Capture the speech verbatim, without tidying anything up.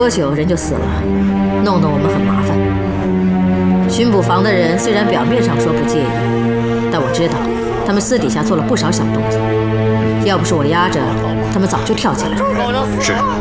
多久人就死了，弄得我们很麻烦。巡捕房的人虽然表面上说不介意，但我知道他们私底下做了不少小动作。要不是我压着，他们早就跳起来了。 是。